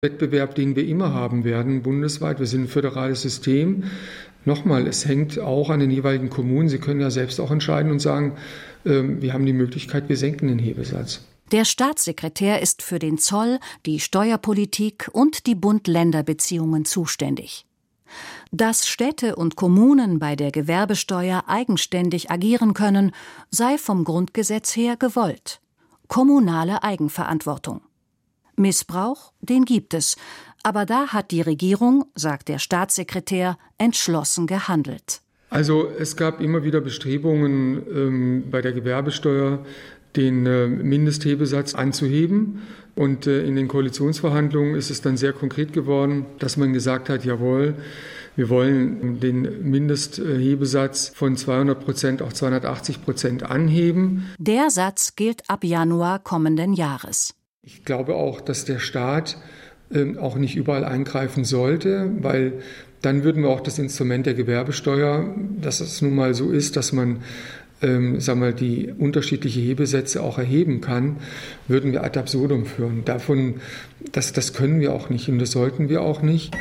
Wettbewerb, den wir immer haben werden, bundesweit. Wir sind ein föderales System. Nochmal, es hängt auch an den jeweiligen Kommunen. Sie können ja selbst auch entscheiden und sagen, wir haben die Möglichkeit, wir senken den Hebesatz. Der Staatssekretär ist für den Zoll, die Steuerpolitik und die Bund-Länder-Beziehungen zuständig. Dass Städte und Kommunen bei der Gewerbesteuer eigenständig agieren können, sei vom Grundgesetz her gewollt. Kommunale Eigenverantwortung. Missbrauch, den gibt es. Aber da hat die Regierung, sagt der Staatssekretär, entschlossen gehandelt. Also es gab immer wieder Bestrebungen bei der Gewerbesteuer, den Mindesthebesatz anzuheben. Und in den Koalitionsverhandlungen ist es dann sehr konkret geworden, dass man gesagt hat, jawohl, wir wollen den Mindesthebesatz von 200% auf 280% anheben. Der Satz gilt ab Januar kommenden Jahres. Ich glaube auch, dass der Staat auch nicht überall eingreifen sollte, weil dann würden wir auch das Instrument der Gewerbesteuer, dass es nun mal so ist, dass man die unterschiedliche Hebesätze auch erheben kann, würden wir ad absurdum führen. Das können wir auch nicht und das sollten wir auch nicht.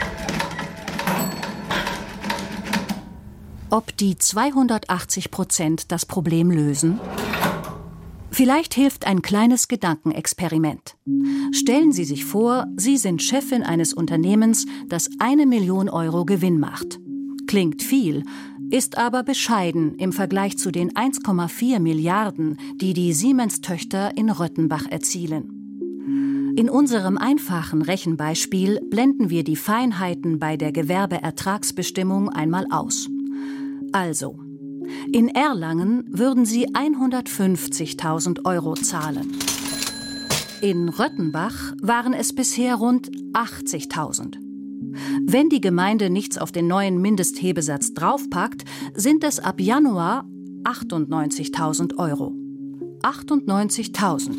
Ob die 280% das Problem lösen? Vielleicht hilft ein kleines Gedankenexperiment. Stellen Sie sich vor, Sie sind Chefin eines Unternehmens, das 1 Million Euro Gewinn macht. Klingt viel, ist aber bescheiden im Vergleich zu den 1,4 Milliarden, die die Siemens-Töchter in Röttenbach erzielen. In unserem einfachen Rechenbeispiel blenden wir die Feinheiten bei der Gewerbeertragsbestimmung einmal aus. Also, in Erlangen würden Sie 150.000 Euro zahlen. In Röttenbach waren es bisher rund 80.000. Wenn die Gemeinde nichts auf den neuen Mindesthebesatz draufpackt, sind es ab Januar 98.000 Euro. 98.000.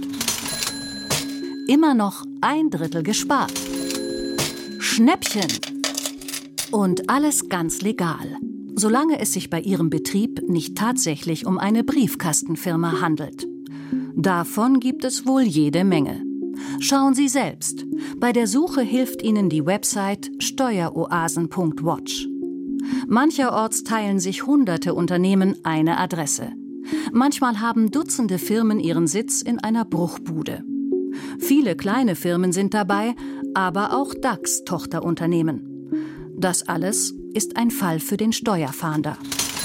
Immer noch 1/3 gespart. Schnäppchen! Und alles ganz legal, solange es sich bei Ihrem Betrieb nicht tatsächlich um eine Briefkastenfirma handelt. Davon gibt es wohl jede Menge. Schauen Sie selbst. Bei der Suche hilft Ihnen die Website steueroasen.watch. Mancherorts teilen sich hunderte Unternehmen eine Adresse. Manchmal haben Dutzende Firmen ihren Sitz in einer Bruchbude. Viele kleine Firmen sind dabei, aber auch DAX-Tochterunternehmen. Das alles ist ein Fall für den Steuerfahnder.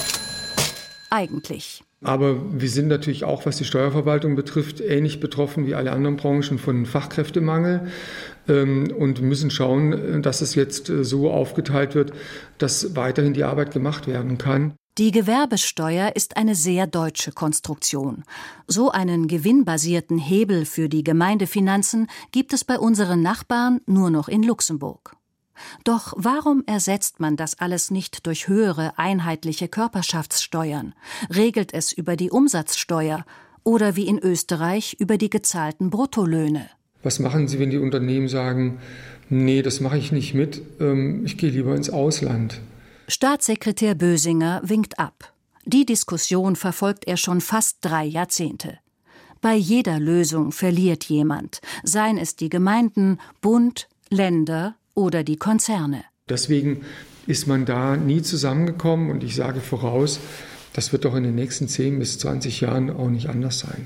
Eigentlich. Aber wir sind natürlich auch, was die Steuerverwaltung betrifft, ähnlich betroffen wie alle anderen Branchen von Fachkräftemangel und müssen schauen, dass es jetzt so aufgeteilt wird, dass weiterhin die Arbeit gemacht werden kann. Die Gewerbesteuer ist eine sehr deutsche Konstruktion. So einen gewinnbasierten Hebel für die Gemeindefinanzen gibt es bei unseren Nachbarn nur noch in Luxemburg. Doch warum ersetzt man das alles nicht durch höhere einheitliche Körperschaftssteuern, regelt es über die Umsatzsteuer oder wie in Österreich über die gezahlten Bruttolöhne? Was machen Sie, wenn die Unternehmen sagen, nee, das mache ich nicht mit, ich gehe lieber ins Ausland? Staatssekretär Bösinger winkt ab. Die Diskussion verfolgt er schon fast 3 Jahrzehnte. Bei jeder Lösung verliert jemand, seien es die Gemeinden, Bund, Länder oder die Konzerne. Deswegen ist man da nie zusammengekommen und ich sage voraus, das wird doch in den nächsten 10 bis 20 Jahren auch nicht anders sein.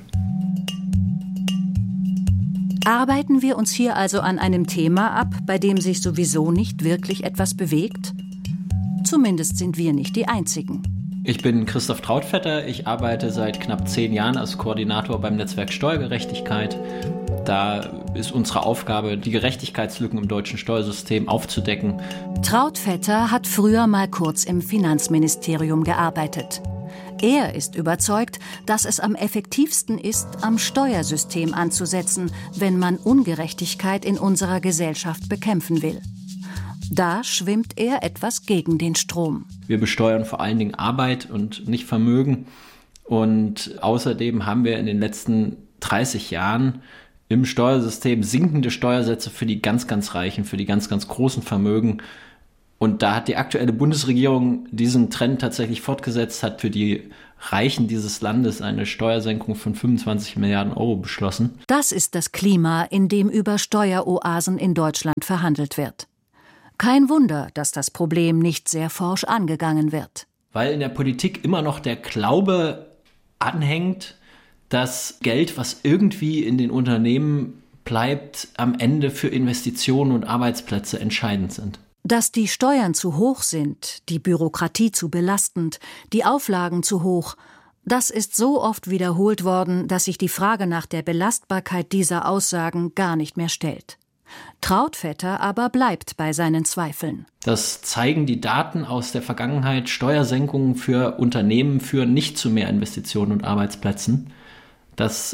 Arbeiten wir uns hier also an einem Thema ab, bei dem sich sowieso nicht wirklich etwas bewegt? Zumindest sind wir nicht die Einzigen. Ich bin Christoph Trautvetter. Ich arbeite seit knapp 10 Jahren als Koordinator beim Netzwerk Steuergerechtigkeit. Da ist unsere Aufgabe, die Gerechtigkeitslücken im deutschen Steuersystem aufzudecken. Trautvetter hat früher mal kurz im Finanzministerium gearbeitet. Er ist überzeugt, dass es am effektivsten ist, am Steuersystem anzusetzen, wenn man Ungerechtigkeit in unserer Gesellschaft bekämpfen will. Da schwimmt er etwas gegen den Strom. Wir besteuern vor allen Dingen Arbeit und nicht Vermögen. Und außerdem haben wir in den letzten 30 Jahren im Steuersystem sinkende Steuersätze für die ganz, ganz Reichen, für die ganz, ganz großen Vermögen Und da hat die aktuelle Bundesregierung diesen Trend tatsächlich fortgesetzt, hat für die Reichen dieses Landes eine Steuersenkung von 25 Milliarden Euro beschlossen. Das ist das Klima, in dem über Steueroasen in Deutschland verhandelt wird. Kein Wunder, dass das Problem nicht sehr forsch angegangen wird. Weil in der Politik immer noch der Glaube anhängt, dass Geld, was irgendwie in den Unternehmen bleibt, am Ende für Investitionen und Arbeitsplätze entscheidend sind. Dass die Steuern zu hoch sind, die Bürokratie zu belastend, die Auflagen zu hoch, das ist so oft wiederholt worden, dass sich die Frage nach der Belastbarkeit dieser Aussagen gar nicht mehr stellt. Trautvetter aber bleibt bei seinen Zweifeln. Das zeigen die Daten aus der Vergangenheit. Steuersenkungen für Unternehmen führen nicht zu mehr Investitionen und Arbeitsplätzen. Das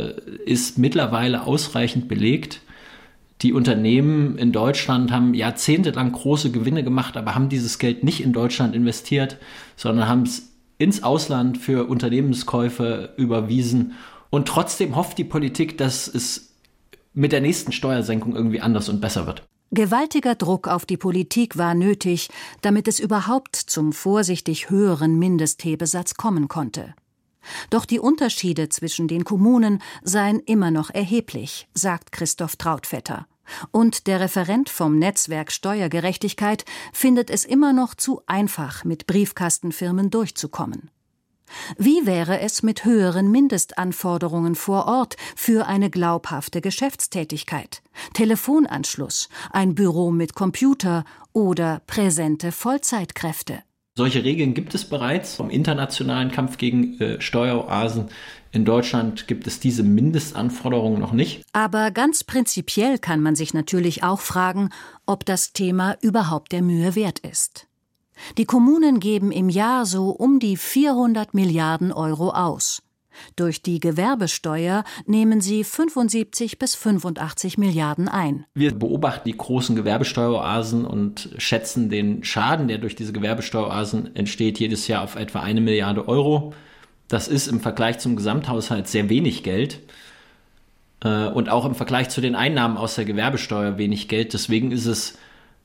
ist mittlerweile ausreichend belegt. Die Unternehmen in Deutschland haben jahrzehntelang große Gewinne gemacht, aber haben dieses Geld nicht in Deutschland investiert, sondern haben es ins Ausland für Unternehmenskäufe überwiesen. Und trotzdem hofft die Politik, dass es mit der nächsten Steuersenkung irgendwie anders und besser wird. Gewaltiger Druck auf die Politik war nötig, damit es überhaupt zum vorsichtig höheren Mindesthebesatz kommen konnte. Doch die Unterschiede zwischen den Kommunen seien immer noch erheblich, sagt Christoph Trautvetter. Und der Referent vom Netzwerk Steuergerechtigkeit findet es immer noch zu einfach, mit Briefkastenfirmen durchzukommen. Wie wäre es mit höheren Mindestanforderungen vor Ort für eine glaubhafte Geschäftstätigkeit? Telefonanschluss, ein Büro mit Computer oder präsente Vollzeitkräfte? Solche Regeln gibt es bereits im internationalen Kampf gegen Steueroasen. In Deutschland gibt es diese Mindestanforderungen noch nicht. Aber ganz prinzipiell kann man sich natürlich auch fragen, ob das Thema überhaupt der Mühe wert ist. Die Kommunen geben im Jahr so um die 400 Milliarden Euro aus. Durch die Gewerbesteuer nehmen sie 75 bis 85 Milliarden ein. Wir beobachten die großen Gewerbesteueroasen und schätzen den Schaden, der durch diese Gewerbesteueroasen entsteht, jedes Jahr auf etwa 1 Milliarde Euro. Das ist im Vergleich zum Gesamthaushalt sehr wenig Geld und auch im Vergleich zu den Einnahmen aus der Gewerbesteuer wenig Geld. Deswegen ist es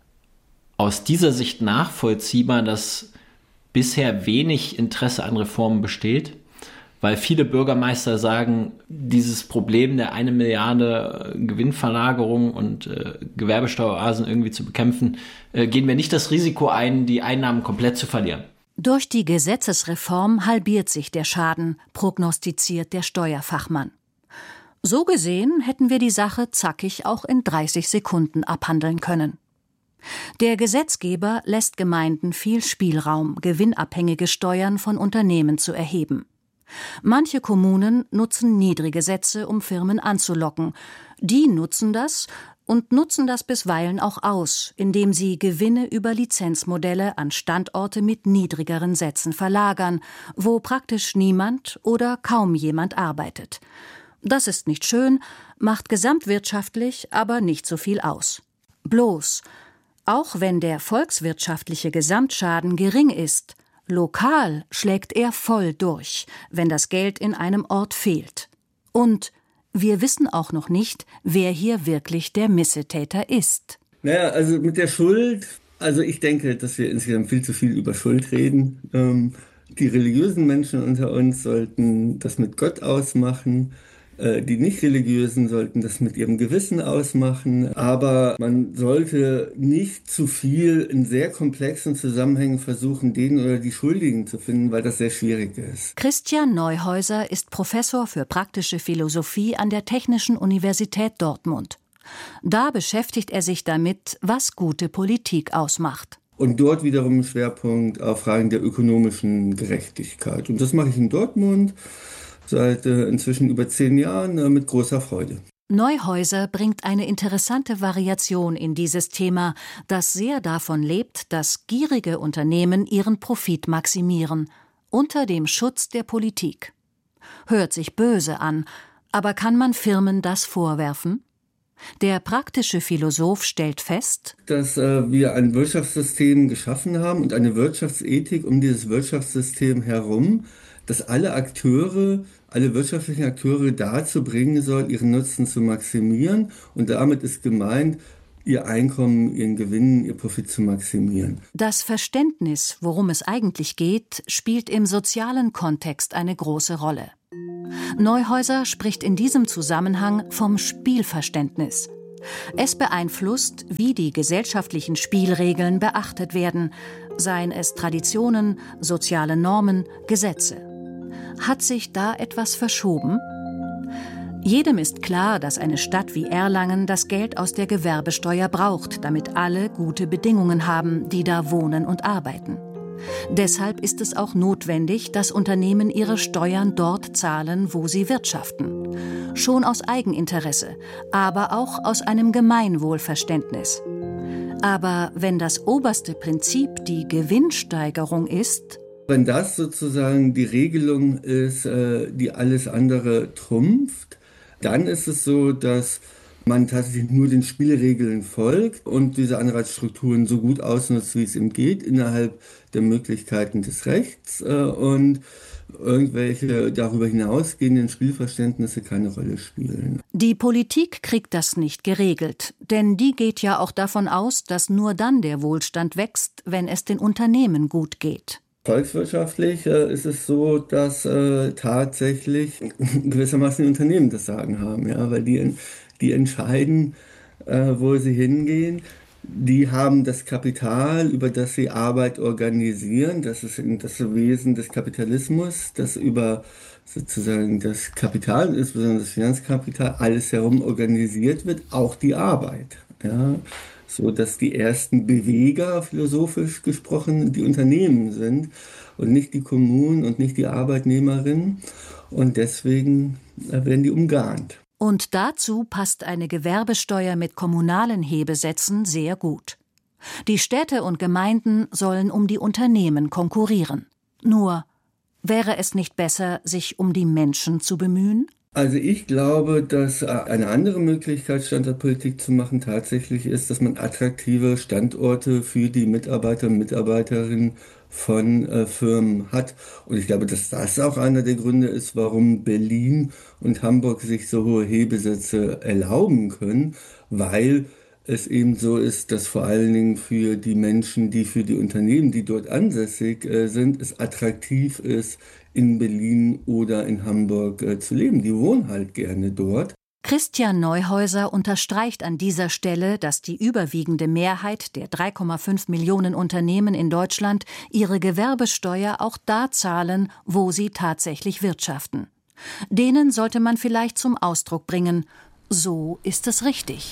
aus dieser Sicht nachvollziehbar, dass bisher wenig Interesse an Reformen besteht. Weil viele Bürgermeister sagen, dieses Problem der 1 Milliarde Gewinnverlagerung und Gewerbesteueroasen irgendwie zu bekämpfen, gehen wir nicht das Risiko ein, die Einnahmen komplett zu verlieren. Durch die Gesetzesreform halbiert sich der Schaden, prognostiziert der Steuerfachmann. So gesehen hätten wir die Sache zackig auch in 30 Sekunden abhandeln können. Der Gesetzgeber lässt Gemeinden viel Spielraum, gewinnabhängige Steuern von Unternehmen zu erheben. Manche Kommunen nutzen niedrige Sätze, um Firmen anzulocken. Die nutzen das bisweilen auch aus, indem sie Gewinne über Lizenzmodelle an Standorte mit niedrigeren Sätzen verlagern, wo praktisch niemand oder kaum jemand arbeitet. Das ist nicht schön, macht gesamtwirtschaftlich aber nicht so viel aus. Bloß, auch wenn der volkswirtschaftliche Gesamtschaden gering ist, lokal schlägt er voll durch, wenn das Geld in einem Ort fehlt. Und wir wissen auch noch nicht, wer hier wirklich der Missetäter ist. Naja, also mit der Schuld, also ich denke, dass wir insgesamt viel zu viel über Schuld reden. Die religiösen Menschen unter uns sollten das mit Gott ausmachen. Die Nicht-Religiösen sollten das mit ihrem Gewissen ausmachen, aber man sollte nicht zu viel in sehr komplexen Zusammenhängen versuchen, den oder die Schuldigen zu finden, weil das sehr schwierig ist. Christian Neuhäuser ist Professor für praktische Philosophie an der Technischen Universität Dortmund. Da beschäftigt er sich damit, was gute Politik ausmacht. Und dort wiederum einen Schwerpunkt auf Fragen der ökonomischen Gerechtigkeit. Und das mache ich in Dortmund seit inzwischen über 10 Jahren mit großer Freude. Neuhäuser bringt eine interessante Variation in dieses Thema, das sehr davon lebt, dass gierige Unternehmen ihren Profit maximieren, unter dem Schutz der Politik. Hört sich böse an, aber kann man Firmen das vorwerfen? Der praktische Philosoph stellt fest, dass wir ein Wirtschaftssystem geschaffen haben und eine Wirtschaftsethik um dieses Wirtschaftssystem herum, dass alle wirtschaftlichen Akteure dazu bringen soll, ihren Nutzen zu maximieren. Und damit ist gemeint, ihr Einkommen, ihren Gewinn, ihr Profit zu maximieren. Das Verständnis, worum es eigentlich geht, spielt im sozialen Kontext eine große Rolle. Neuhäuser spricht in diesem Zusammenhang vom Spielverständnis. Es beeinflusst, wie die gesellschaftlichen Spielregeln beachtet werden, seien es Traditionen, soziale Normen, Gesetze. Hat sich da etwas verschoben? Jedem ist klar, dass eine Stadt wie Erlangen das Geld aus der Gewerbesteuer braucht, damit alle gute Bedingungen haben, die da wohnen und arbeiten. Deshalb ist es auch notwendig, dass Unternehmen ihre Steuern dort zahlen, wo sie wirtschaften. Schon aus Eigeninteresse, aber auch aus einem Gemeinwohlverständnis. Aber wenn das oberste Prinzip die Gewinnsteigerung ist, wenn das sozusagen die Regelung ist, die alles andere trumpft, dann ist es so, dass man tatsächlich nur den Spielregeln folgt und diese Anreizstrukturen so gut ausnutzt, wie es ihm geht, innerhalb der Möglichkeiten des Rechts und irgendwelche darüber hinausgehenden Spielverständnisse keine Rolle spielen. Die Politik kriegt das nicht geregelt, denn die geht ja auch davon aus, dass nur dann der Wohlstand wächst, wenn es den Unternehmen gut geht. Volkswirtschaftlich ist es so, dass tatsächlich gewissermaßen die Unternehmen das Sagen haben, ja, weil die entscheiden, wo sie hingehen. Die haben das Kapital, über das sie Arbeit organisieren. Das ist das Wesen des Kapitalismus, das über sozusagen das Kapital, insbesondere das Finanzkapital, alles herum organisiert wird, auch die Arbeit. Ja, so dass die ersten Beweger, philosophisch gesprochen, die Unternehmen sind und nicht die Kommunen und nicht die Arbeitnehmerinnen. Und deswegen werden die umgarnt. Und dazu passt eine Gewerbesteuer mit kommunalen Hebesätzen sehr gut. Die Städte und Gemeinden sollen um die Unternehmen konkurrieren. Nur, wäre es nicht besser, sich um die Menschen zu bemühen? Also ich glaube, dass eine andere Möglichkeit, Standortpolitik zu machen, tatsächlich ist, dass man attraktive Standorte für die Mitarbeiter und Mitarbeiterinnen von Firmen hat. Und ich glaube, dass das auch einer der Gründe ist, warum Berlin und Hamburg sich so hohe Hebesätze erlauben können, weil es eben so ist, dass vor allen Dingen für die Menschen, die für die Unternehmen, die dort ansässig sind, es attraktiv ist, in Berlin oder in Hamburg zu leben. Die wohnen halt gerne dort. Christian Neuhäuser unterstreicht an dieser Stelle, dass die überwiegende Mehrheit der 3,5 Millionen Unternehmen in Deutschland ihre Gewerbesteuer auch da zahlen, wo sie tatsächlich wirtschaften. Denen sollte man vielleicht zum Ausdruck bringen, so ist es richtig.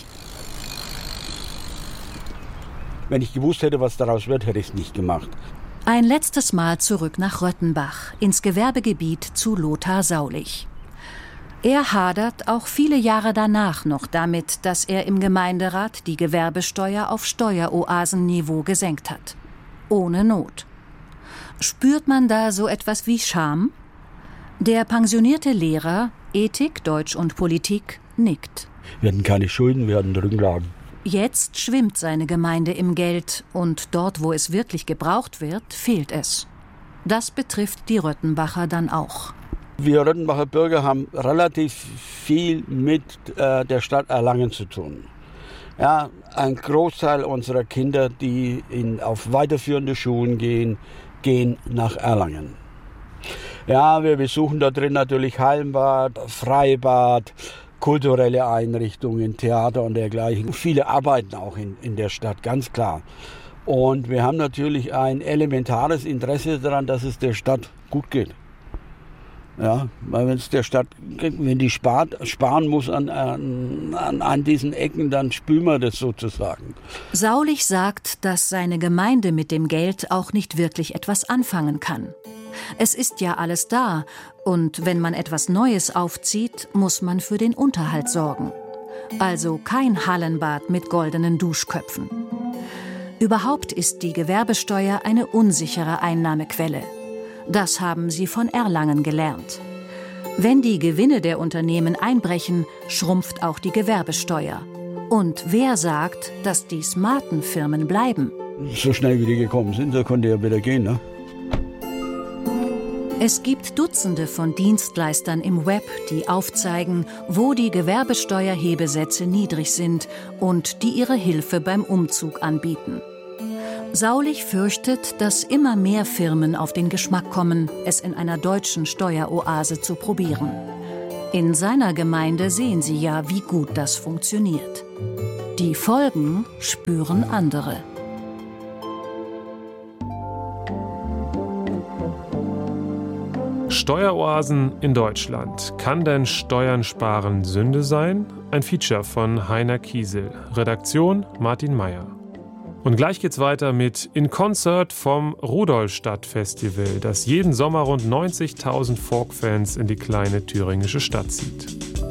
Wenn ich gewusst hätte, was daraus wird, hätte ich es nicht gemacht. Ein letztes Mal zurück nach Röttenbach, ins Gewerbegebiet zu Lothar Saulich. Er hadert auch viele Jahre danach noch damit, dass er im Gemeinderat die Gewerbesteuer auf Steueroasenniveau gesenkt hat. Ohne Not. Spürt man da so etwas wie Scham? Der pensionierte Lehrer, Ethik, Deutsch und Politik, nickt. Wir hatten keine Schulden, wir hatten Rücklagen. Jetzt schwimmt seine Gemeinde im Geld und dort, wo es wirklich gebraucht wird, fehlt es. Das betrifft die Röttenbacher dann auch. Wir Röttenbacher Bürger haben relativ viel mit der Stadt Erlangen zu tun. Ja, ein Großteil unserer Kinder, die auf weiterführende Schulen gehen nach Erlangen. Ja, wir besuchen da drin natürlich Hallenbad, Freibad, kulturelle Einrichtungen, Theater und dergleichen. Viele arbeiten auch in der Stadt, ganz klar. Und wir haben natürlich ein elementares Interesse daran, dass es der Stadt gut geht. Ja, weil wenn es der Stadt, wenn die sparen muss an diesen Ecken, dann spüren wir das sozusagen. Saulich sagt, dass seine Gemeinde mit dem Geld auch nicht wirklich etwas anfangen kann. Es ist ja alles da, und wenn man etwas Neues aufzieht, muss man für den Unterhalt sorgen. Also kein Hallenbad mit goldenen Duschköpfen. Überhaupt ist die Gewerbesteuer eine unsichere Einnahmequelle. Das haben sie von Erlangen gelernt. Wenn die Gewinne der Unternehmen einbrechen, schrumpft auch die Gewerbesteuer. Und wer sagt, dass die smarten Firmen bleiben? So schnell wie die gekommen sind, so konnte ja wieder gehen, ne? Es gibt Dutzende von Dienstleistern im Web, die aufzeigen, wo die Gewerbesteuerhebesätze niedrig sind und die ihre Hilfe beim Umzug anbieten. Saulich fürchtet, dass immer mehr Firmen auf den Geschmack kommen, es in einer deutschen Steueroase zu probieren. In seiner Gemeinde sehen sie ja, wie gut das funktioniert. Die Folgen spüren andere. Steueroasen in Deutschland. Kann denn Steuern sparen Sünde sein? Ein Feature von Heiner Kiesel. Redaktion Martin Meyer. Und gleich geht's weiter mit In Concert vom Rudolstadt-Festival, das jeden Sommer rund 90.000 Folk-Fans in die kleine thüringische Stadt zieht.